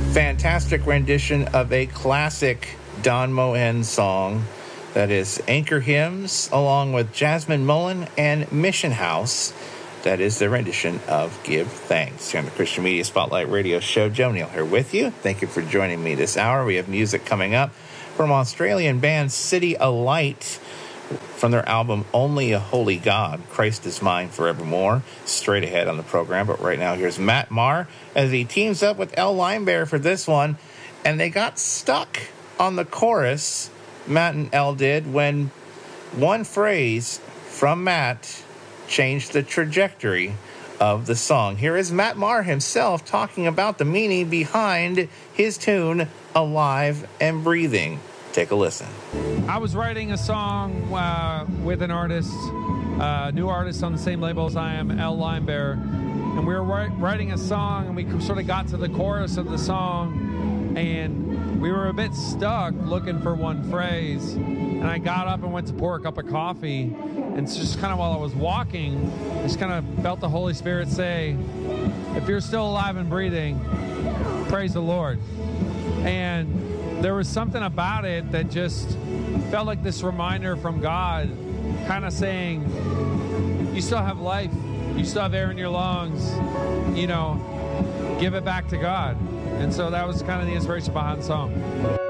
Fantastic rendition of a classic Don Moen song. That is Anchor Hymns, along with Jasmine Mullen and Mission House. That is their rendition of Give Thanks. Here on the Christian Media Spotlight Radio Show, Joe Neal here with you. Thank you for joining me this hour. We have music coming up from Australian band City Alight from their album Only a Holy God, Christ is Mine Forevermore. Straight ahead on the program, but right now here's Matt Maher as he teams up with Elle Linebearer for this one, and they got stuck on the chorus, Matt and Elle did, when one phrase from Matt changed the trajectory of the song. Here is Matt Maher himself talking about the meaning behind his tune, Alive and Breathing. Take a listen. I was writing a song with an artist, new artist on the same label as I am, Elle Linebearer, and we were writing a song, and we sort of got to the chorus of the song, and we were a bit stuck looking for one phrase, and I got up and went to pour a cup of coffee, and it's just kind of while I was walking, I just kind of felt the Holy Spirit say, if you're still alive and breathing, praise the Lord. And there was something about it that just felt like this reminder from God, kind of saying, you still have life, you still have air in your lungs, give it back to God. And so that was kind of the inspiration behind the song.